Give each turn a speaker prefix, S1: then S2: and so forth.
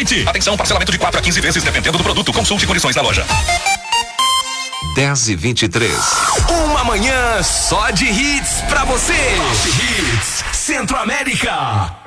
S1: Aproveite! Atenção, parcelamento de 4 a 15 vezes dependendo do produto. Consulte condições na loja.
S2: 10h23.
S3: Uma manhã só de hits pra você. Top Hits Centro-América.